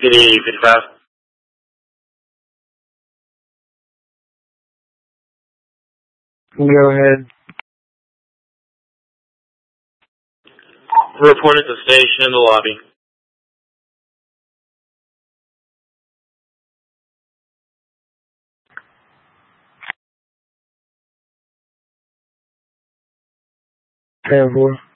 City 55. Go ahead. Report at the station in the lobby. Ten-4.